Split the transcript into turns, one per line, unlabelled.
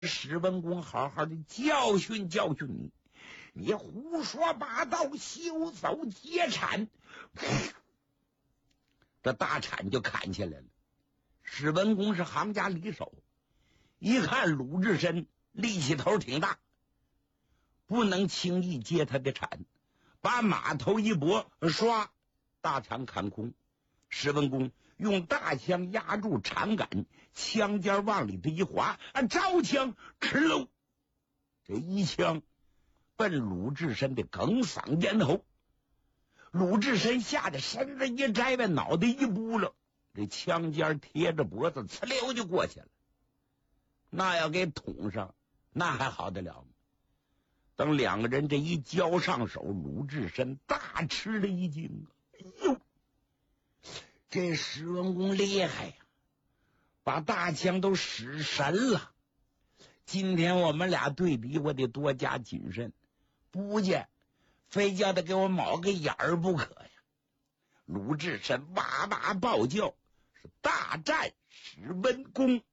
史文恭好好的教训教训你，你胡说八道，休走劫铲。这大铲就砍下来了。史文恭是行家里手，一看鲁智深力气头挺大，不能轻易接他的铲，把马头一拨，唰，大铲砍空。史文恭用大枪压住铲杆，枪尖往里头一划，招枪，哧喽，这一枪奔鲁智深的哽嗓咽喉。鲁智深吓得身子一摘呗，脑袋一扑了，这枪尖贴着脖子，呲溜就过去了。那要给捅上，那还好得了吗？等两个人这一交上手，鲁智深大吃了一惊啊！哎呦，这史文恭厉害呀，把大枪都使神了。今天我们俩对比，我得多加谨慎，不见非叫他给我冒个眼儿不可呀！鲁智深哇哇暴叫，是大战史文恭。